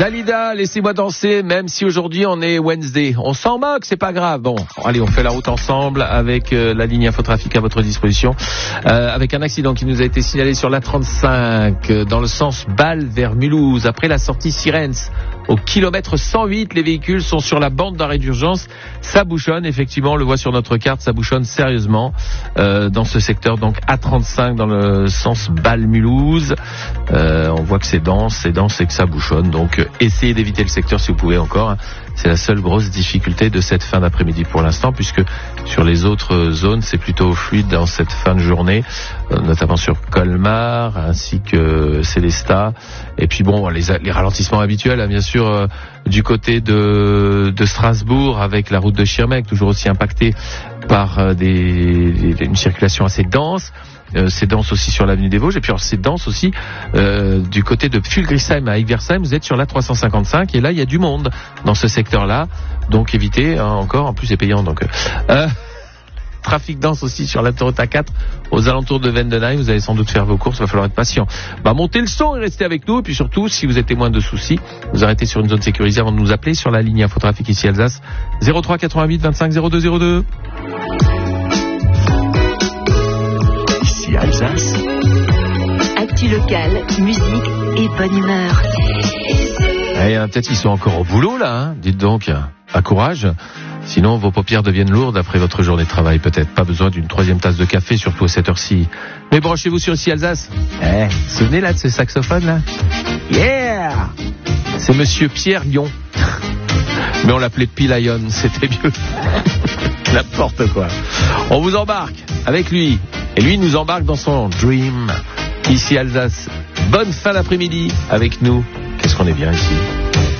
Dalida, laissez-moi danser, même si aujourd'hui on est Wednesday. On s'en moque, c'est pas grave. Bon, allez, on fait la route ensemble avec la ligne infotrafic à votre disposition. Avec un accident qui nous a été signalé sur la 35, dans le sens Bâle vers Mulhouse. Après la sortie Sirens, au kilomètre 108, les véhicules sont sur la bande d'arrêt d'urgence. Ça bouchonne, effectivement, on le voit sur notre carte, ça bouchonne sérieusement dans ce secteur, donc A35 dans le sens Bâle-Mulhouse. On voit que c'est dense et que ça bouchonne, donc essayez d'éviter le secteur si vous pouvez encore. C'est la seule grosse difficulté de cette fin d'après-midi pour l'instant, puisque sur les autres zones, c'est plutôt fluide dans cette fin de journée, notamment sur Colmar, ainsi que Célestat. Et puis bon, les ralentissements habituels, hein, bien sûr, du côté de Strasbourg, avec la route de Schirmeck, toujours aussi impactée par une circulation assez dense. C'est dense aussi sur l'avenue des Vosges, et puis alors c'est dense aussi du côté de Fulgrisheim à Egversheim. Vous êtes sur la 355 et là il y a du monde dans ce secteur-là, donc évitez, hein, encore, en plus c'est payant, donc trafic dense aussi sur l'autoroute A4 aux alentours de Vendenheim. Vous allez sans doute faire vos courses, il va falloir être patient. Montez le son et restez avec nous, et puis surtout, si vous êtes témoin de soucis, vous arrêtez sur une zone sécurisée avant de nous appeler sur la ligne infotrafic ici Alsace 03 88 25 02 02. Alsace. Actu locale, musique et bonne humeur. Peut-être qu'ils sont encore au boulot là, hein. Dites donc, à courage. Sinon vos paupières deviennent lourdes après votre journée de travail. Peut-être pas besoin d'une troisième tasse de café, surtout à cette heure-ci. Mais branchez-vous sur ici Alsace. Souvenez là de ce saxophone là. Yeah. C'est Monsieur Pierre Lyon. Mais on l'appelait P-Lion, c'était mieux. N'importe quoi. On vous embarque avec lui. Et lui nous embarque dans son Dream, ici Alsace. Bonne fin d'après-midi avec nous. Qu'est-ce qu'on est bien ici.